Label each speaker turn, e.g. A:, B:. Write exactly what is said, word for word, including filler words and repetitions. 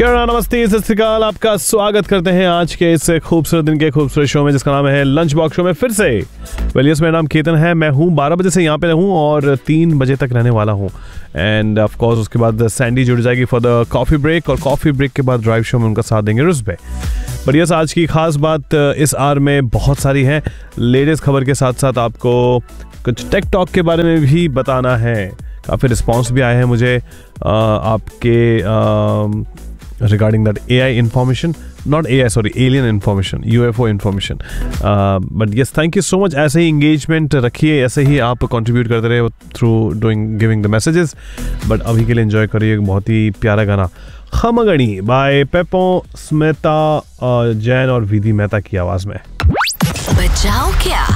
A: नमस्कार, नमस्ते, सत श्री अकाल। आपका स्वागत करते हैं आज के इस खूबसूरत दिन के खूबसूरत शो में जिसका नाम है लंच बॉक्स शो में फिर से। वेलियस, मेरा नाम केतन है। मैं हूँ बारह बजे से यहाँ पे हूँ और तीन बजे तक रहने वाला हूँ। एंड ऑफ कोर्स उसके बाद सैंडी जुड़ जाएगी फॉर द कॉफ़ी ब्रेक, और कॉफ़ी ब्रेक के बाद ड्राइव शो में उनका साथ देंगे रुस्बे। बट यस, आज की खास बात इस आर में बहुत सारी है। लेटेस्ट खबर के साथ साथ आपको कुछ टेक टॉक के बारे में भी बताना है। काफ़ी रिस्पॉन्स भी आए हैं मुझे आ, आपके regarding that A I information, not a I sorry alien information, U F O information. But yes, thank you so much. ऐसे ही इंगेजमेंट रखिए, ऐसे ही आप कंट्रीब्यूट करते रहे through doing giving the messages. But अभी के लिए एंजॉय करिए बहुत ही प्यारा गाना खमगणी बाय पेपो स्मिता जैन और विधि मेहता की आवाज़ में।
B: बजाओ क्या